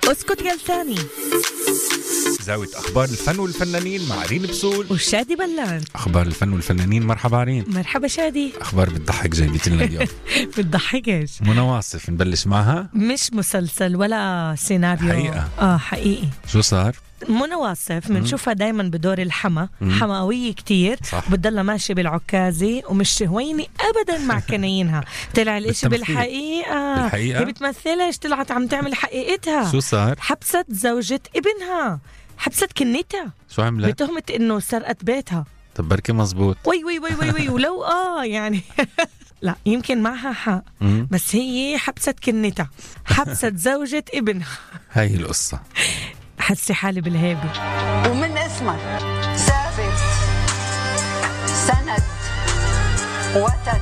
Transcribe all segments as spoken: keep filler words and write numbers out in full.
اسكت يا لساني. زاوية أخبار الفن والفنانين مع رين بسول وشادي بلان. أخبار الفن والفنانين. مرحبا رين. مرحبا شادي. أخبار بتضحك جايبت لنا اليوم. بتضحكش. منى واصف نبلش معها. مش مسلسل ولا سيناريو. حقيقة. آه حقيقي. شو صار؟ منى واصف بنشوفها دايما بدور الحما، حماوية كتير، بتضلها ماشية بالعكازي ومش شهويني أبدا مع كناينها. طلع الاشي بالحقيقة. بالحقيقة هي بتمثلش، طلعت عم تعمل حقيقتها. شو صار؟ حبست زوجة ابنها، حبست كنتها. شو عملت؟ بتهمة إنه سرقت بيتها. طب بركي مزبوط. وي وي وي وي وي ولو آه يعني لا يمكن معها حق، بس هي حبست كنتها، حبست زوجة ابنها. هاي القصة. حسي حالي بالهيبة. ومن اسمك ثابت، سند، وتد،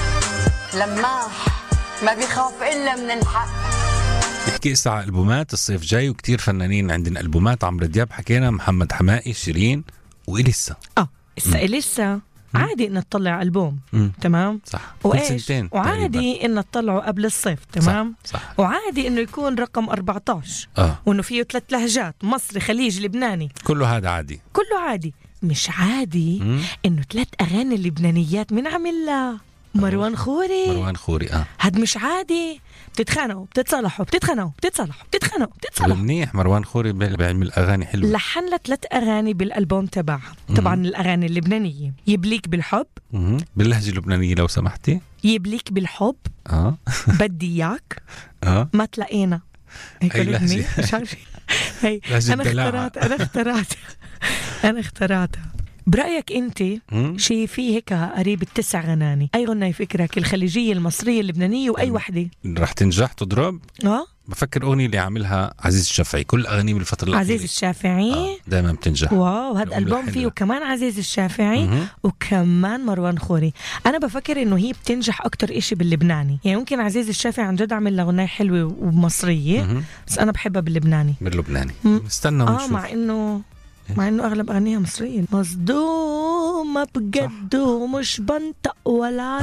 لماح، ما بيخاف إلا من الحق. نحكي إسا على ألبومات الصيف جاي وكتير فنانين عندنا ألبومات. عمرو دياب حكينا، محمد حمائي، شيرين، وإليسا. اه إسا إليسا عادي إن تطلع ألبوم. مم. تمام صح. وإيش وعادي إن تطلعه قبل الصيف. تمام صح. صح. وعادي إنه يكون رقم أربعة عشر آه. وإنه فيه ثلاث لهجات، مصري، خليجي، لبناني، كله هذا عادي. كله عادي. مش عادي مم. إنه ثلاث أغاني لبنانيات من عملها مروان خوري. مروان خوري. اه هاد مش عادي. بتتخانقوا بتتصالحوا بتتخانقوا بتتصالحوا بتتخانقوا بتتصالحوا. منيح. مروان خوري بيعمل أغاني حلوة. لحن لها ثلاث أغاني بالألبوم تبعها. طبعا الأغاني اللبنانية، يبليك بالحب. مم. باللهجة اللبنانية لو سمحتي. يبليك بالحب. اه بدي إياك. اه ما تلاقينا. هيك هي لبني لهجة. مش عارفة. هي لهجة أنا دلاعة. اخترعت أنا اخترعت أنا اخترعتها. برأيك أنت شي في هيك قريب التسع غناني، أي غنى يفكرك؟ الخليجية، المصرية، اللبنانية، وأي وحدة رح تنجح تضرب؟ اه بفكر أغنية اللي عاملها عزيز الشافعي. كل أغانيه بالفترة الأخيرة عزيز الشافعي. آه. دائما بتنجح. واو هذا الألبوم فيه كمان عزيز الشافعي مم. وكمان مروان خوري. أنا بفكر إنه هي بتنجح أكتر إشي باللبناني. يعني ممكن عزيز الشافعي عن جد عمل أغنية حلوة ومصرية، مم. بس أنا بحبها باللبناني. باللبناني. مم. استنى آه ونشوف. مع إنه مع إنه أغلب أغانيها مصرية. مصدومة بجد ومش بنطق ولا